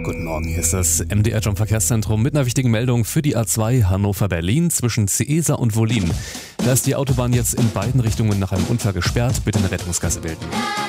Guten Morgen, hier ist das MDR Jump Verkehrszentrum mit einer wichtigen Meldung für die A2 Hannover-Berlin zwischen Ciesa und Wollin. Da ist die Autobahn jetzt in beiden Richtungen nach einem Unfall gesperrt. Bitte eine Rettungsgasse bilden.